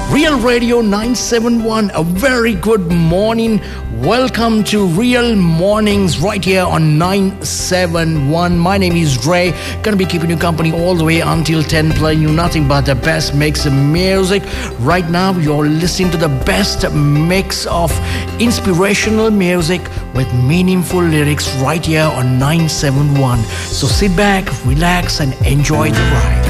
Real Radio 971, a very good morning. Welcome to Real Mornings right here on 971. My name is Dre. Gonna be keeping you company all the way until 10, playing you nothing but the best mix of music. Right now, you're listening to the best mix of inspirational music with meaningful lyrics right here on 971. So sit back, relax, and enjoy the ride.